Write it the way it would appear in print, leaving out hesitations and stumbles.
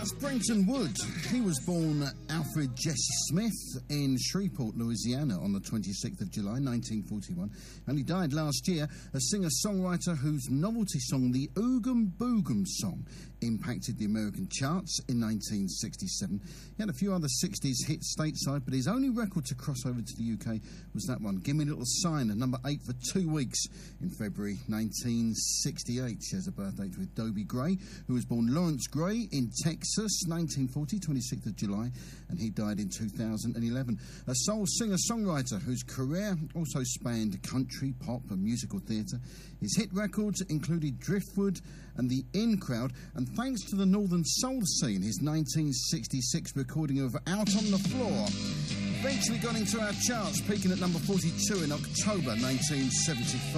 That's Brenton Wood. He was born Alfred Jesse Smith in Shreveport, Louisiana on the 26th of July, 1941. And he died last year, a singer-songwriter whose novelty song, the Oogum Boogum Song, impacted the American charts in 1967. He had a few other 60s hits stateside, but his only record to cross over to the UK was that one, Give Me a Little Sign, at number 8 for 2 weeks in February 1968. Shares a birth date with Dobie Gray, who was born Lawrence Gray in Texas, 1940, 26th of July, and he died in 2011. A soul singer-songwriter whose career also spanned country, pop and musical theatre. His hit records included Driftwood and The In Crowd, and thanks to the Northern Soul scene, his 1966 recording of Out on the Floor eventually got into our charts, peaking at number 42 in October 1975.